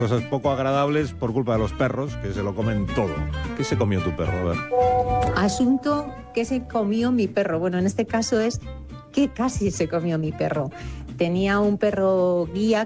Cosas poco agradables por culpa de los perros, que se lo comen todo. ¿Qué se comió tu perro? A ver. Asunto que se comió mi perro. Bueno, en este caso es que casi se comió mi perro. Tenía un perro guía